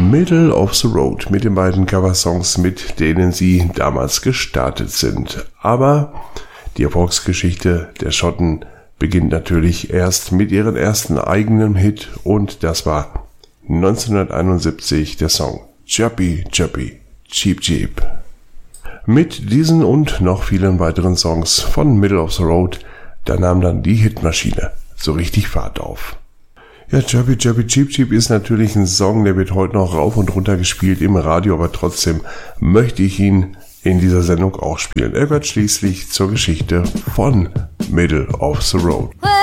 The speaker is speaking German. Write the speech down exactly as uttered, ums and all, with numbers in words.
Middle of the Road mit den beiden Coversongs, mit denen sie damals gestartet sind. Aber die Erfolgsgeschichte der Schotten beginnt natürlich erst mit ihrem ersten eigenen Hit und das war neunzehnhunderteinundsiebzig der Song Chirpy Chirpy Cheep Cheep. Mit diesen und noch vielen weiteren Songs von Middle of the Road, da nahm dann die Hitmaschine so richtig Fahrt auf. Ja, Chirpy Chirpy Cheep Cheep ist natürlich ein Song, der wird heute noch rauf und runter gespielt im Radio, aber trotzdem möchte ich ihn in dieser Sendung auch spielen. Er gehört schließlich zur Geschichte von Middle of the Road.